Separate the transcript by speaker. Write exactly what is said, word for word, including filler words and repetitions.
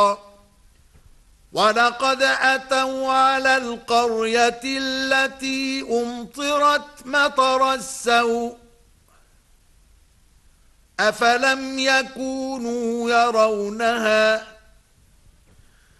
Speaker 1: وَلَقَدْ أَتَوْا عَلَى الْقَرْيَةِ الَّتِي أُمْطِرَتْ مَطَرَ السَّوْءِ أَفَلَمْ يَكُونُوا يَرَوْنَهَا